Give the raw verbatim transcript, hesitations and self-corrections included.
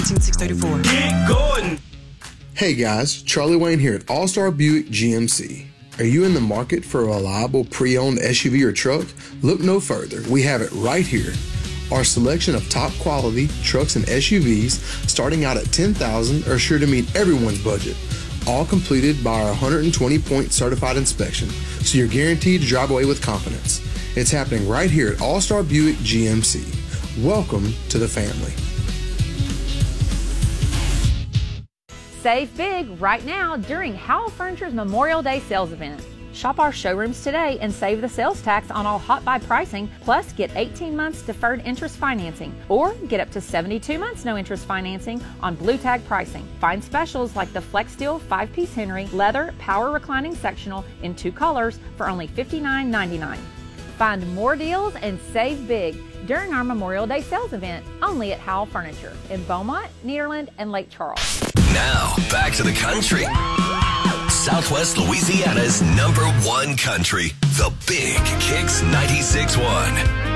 six thirty-four. Get going! Hey guys, Charlie Wayne here at All-Star Buick G M C. Are you in the market for a reliable pre-owned S U V or truck? Look no further. We have it right here. Our selection of top quality trucks and S U Vs starting out at ten thousand dollars are sure to meet everyone's budget. All completed by our one hundred twenty point certified inspection, so you're guaranteed to drive away with confidence. It's happening right here at All-Star Buick G M C. Welcome to the family. Save big right now during Howell Furniture's Memorial Day sales event. Shop our showrooms today and save the sales tax on all hot buy pricing, plus get eighteen months deferred interest financing, or get up to seventy-two months no interest financing on Blue Tag pricing. Find specials like the Flex Steel five piece Henry Leather Power Reclining Sectional in two colors for only fifty-nine ninety-nine. Find more deals and save big during our Memorial Day sales event only at Howell Furniture in Beaumont, Nederland, and Lake Charles. Now, back to the country. Southwest Louisiana's number one country, the Big Kicks ninety-six point one.